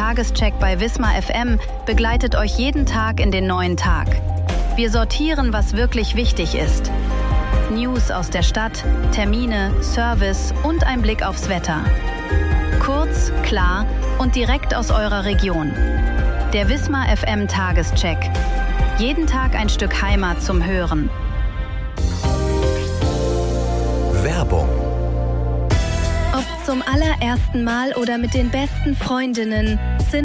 Tagescheck bei Wismar FM begleitet euch jeden Tag in den neuen Tag. Wir sortieren, was wirklich wichtig ist. News aus der Stadt, Termine, Service und ein Blick aufs Wetter. Kurz, klar und direkt aus eurer Region. Der Wismar FM Tagescheck. Jeden Tag ein Stück Heimat zum Hören. Werbung. Ob zum allerersten Mal oder mit den besten Freundinnen,